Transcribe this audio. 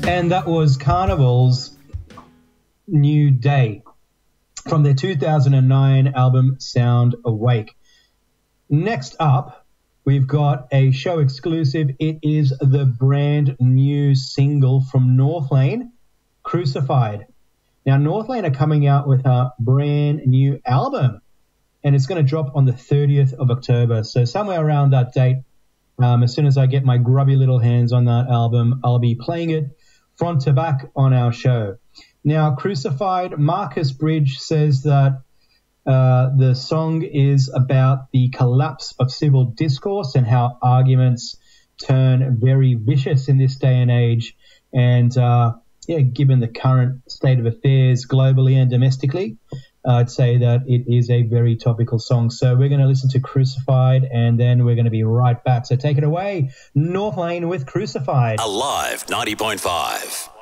And that was Carnival's New Day from their 2009 album Sound Awake. Next up, we've got a show exclusive. It is the brand new single from Northlane, Crucified. Now, Northlane are coming out with a brand new album, and it's going to drop on the 30th of October. So somewhere around that date, as soon as I get my grubby little hands on that album, I'll be playing it front to back on our show. Now, Crucified, Marcus Bridge says that the song is about the collapse of civil discourse and how arguments turn very vicious in this day and age. And, given the current state of affairs globally and domestically, I'd say that it is a very topical song. So we're going to listen to Crucified, and then we're going to be right back. So take it away, Northlane with Crucified. Alive 90.5.